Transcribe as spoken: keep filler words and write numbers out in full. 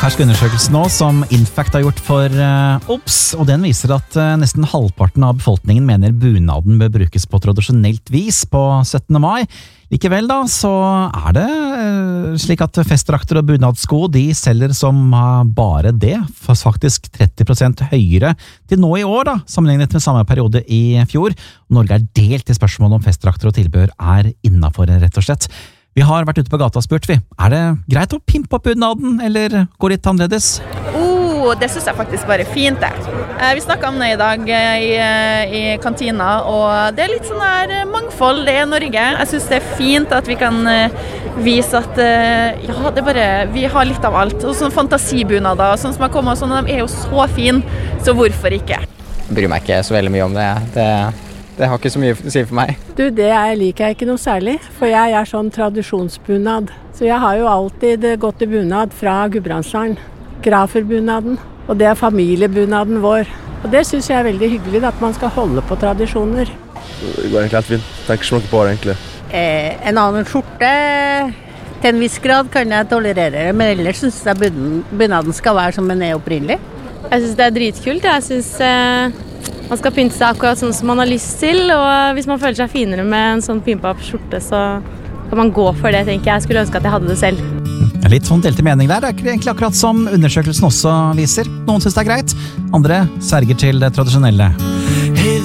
fersk undersøkelse nå som Infact har gjort for uh, O B S, og den viser at uh, nesten halvparten av befolkningen mener bunaden bør brukes på tradisjonelt vis på syttende mai. Likevel da, så er det uh, slik at festdrakter og bunadsko, de selger som uh, bare det, faktisk tretti prosent høyere til nå i år da, sammenlignet med samme periode i fjor. Norge er delt i spørsmålet om festdrakter og tilbehør er innenfor, rett og slett. Vi har vært ute på gata og spurt, vi. Er det greit å pimpe opp bunaden, eller gå litt annerledes? Oh, det synes jeg faktisk bare er fint, det. Vi snakket om det i dag i, i kantina, og det er litt sånn her mangfold, det er Norge. Jeg synes det er fint at vi kan vise at ja, det er bare, vi har litt av alt. Og sånn fantasibunader, sånn som har kommet, sånn, de er jo så fine, så hvorfor ikke? Jeg bryr meg ikke så veldig mye om det. Det Det har ikke så mye å si for meg. Du, det liker jeg ikke noe særlig, for jeg er sånn tradisjonsbunad. Så jeg har jo alltid gått i bunad fra Gudbrandsdalen, Graferbunaden, og det er familiebunaden vår. Og det synes jeg er veldig hyggelig, at man skal holde på tradisjoner. Det går egentlig helt fint. Tenker ikke noe på det, egentlig. Eh, en annen skjorte, til en viss grad kan jeg tolerere, men ellers synes jeg bunaden skal være som den er opprinnelig. Jeg synes det er dritkult. Jeg synes... Eh Man skal pynte seg akkurat sånn som man har lyst til, og hvis man føler seg finere med en sånn pimpa opp skjorte, så kan man gå for det, tenker jeg. Jeg skulle ønske at jeg hadde det selv. Litt sånn delte mening der. Det er egentlig akkurat som undersøkelsen også viser. Noen synes det er greit, andre sverger til det tradisjonelle.